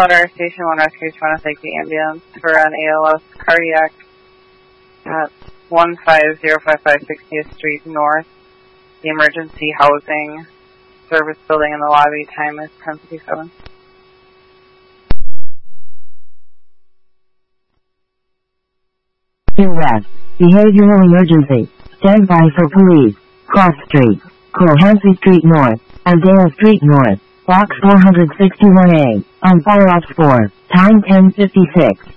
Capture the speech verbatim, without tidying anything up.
Water Station one Rescue, trying to take the ambulance for an A L S cardiac at one five zero five five sixtieth Street North. The emergency housing service building in the lobby. Time is ten fifty-seven. Arrest. Behavioral emergency. Stand by for police. Cross Street. Cohansey Street North. Andale Street North. Box four sixty-one A. On fire ops four. Time ten fifty-six.